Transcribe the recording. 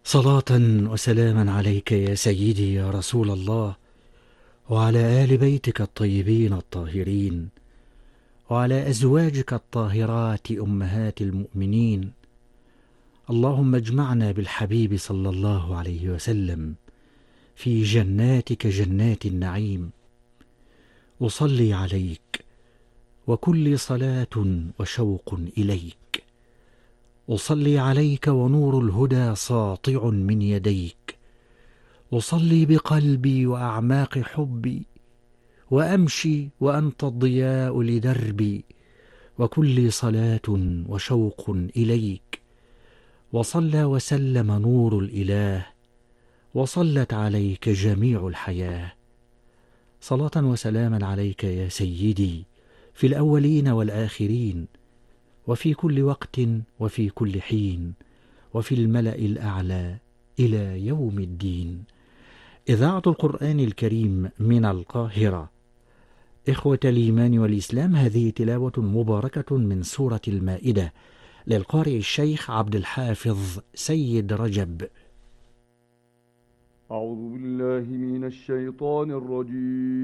صلاة وسلاما عليك يا سيدي يا رسول الله، وعلى آل بيتك الطيبين الطاهرين، وعلى أزواجك الطاهرات أمهات المؤمنين. اللهم اجمعنا بالحبيب صلى الله عليه وسلم في جناتك جنات النعيم. أصلي عليك وكل صلاة وشوق إليك. أصلي عليك ونور الهدى ساطع من يديك. أصلي بقلبي وأعماق حبي، وأمشي وأنت الضياء لدربي، وكل صلاة وشوق إليك. وصلى وسلم نور الإله، وصلت عليك جميع الحياة. صلاة وسلاما عليك يا سيدي في الأولين والآخرين، وفي كل وقت وفي كل حين، وفي الملأ الأعلى إلى يوم الدين. إذاعة القرآن الكريم من القاهرة. إخوة الإيمان والإسلام، هذه تلاوة مباركة من سورة المائدة للقارئ الشيخ عبد الحافظ سيد رجب. أعوذ بالله من الشيطان الرجيم.